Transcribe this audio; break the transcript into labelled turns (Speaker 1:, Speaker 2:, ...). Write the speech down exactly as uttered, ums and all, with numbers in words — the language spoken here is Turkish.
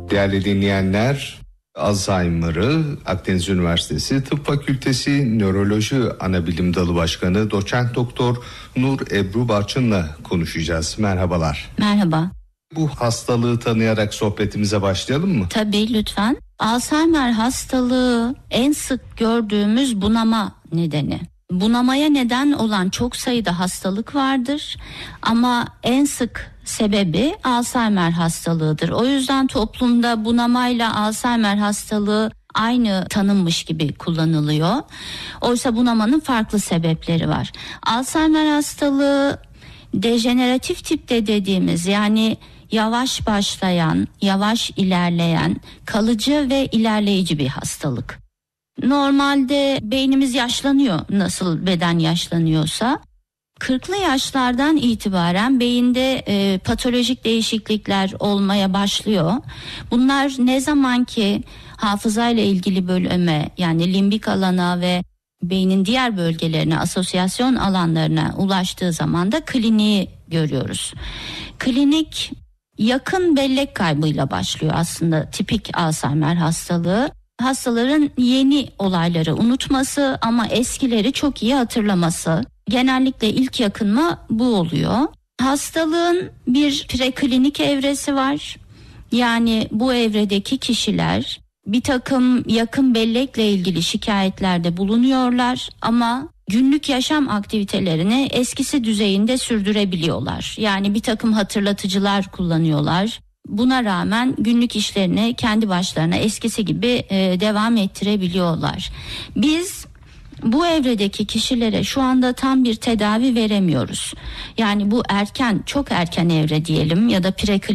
Speaker 1: Değerli dinleyenler, Alzheimer'ı Akdeniz Üniversitesi Tıp Fakültesi Nöroloji Anabilim Dalı Başkanı Doçent Doktor Nur Ebru Barçın'la konuşacağız. Merhabalar.
Speaker 2: Merhaba.
Speaker 1: Bu hastalığı tanıyarak sohbetimize başlayalım mı?
Speaker 2: Tabii, lütfen. Alzheimer hastalığı en sık gördüğümüz bunama nedeni. Bunamaya neden olan çok sayıda hastalık vardır ama en sık sebebi Alzheimer hastalığıdır. O yüzden toplumda bunamayla Alzheimer hastalığı aynı tanınmış gibi kullanılıyor. Oysa bunamanın farklı sebepleri var. Alzheimer hastalığı dejeneratif tipte dediğimiz, yani yavaş başlayan, yavaş ilerleyen, kalıcı ve ilerleyici bir hastalık. Normalde beynimiz yaşlanıyor, nasıl beden yaşlanıyorsa. kırklı yaşlardan itibaren beyinde e, patolojik değişiklikler olmaya başlıyor. Bunlar ne zaman ki hafızayla ilgili bölüme, yani limbik alana ve beynin diğer bölgelerine, asosyasyon alanlarına ulaştığı zaman da kliniği görüyoruz. Klinik yakın bellek kaybıyla başlıyor aslında tipik Alzheimer hastalığı. Hastaların yeni olayları unutması ama eskileri çok iyi hatırlaması. Genellikle ilk yakınma bu oluyor. Hastalığın bir preklinik evresi var. Yani bu evredeki kişiler bir takım yakın bellekle ilgili şikayetlerde bulunuyorlar ama günlük yaşam aktivitelerini eskisi düzeyinde sürdürebiliyorlar. Yani bir takım hatırlatıcılar kullanıyorlar. Buna rağmen günlük işlerini kendi başlarına eskisi gibi e, devam ettirebiliyorlar. Biz bu evredeki kişilere şu anda tam bir tedavi veremiyoruz. Yani bu erken, çok erken evre diyelim ya da preklinik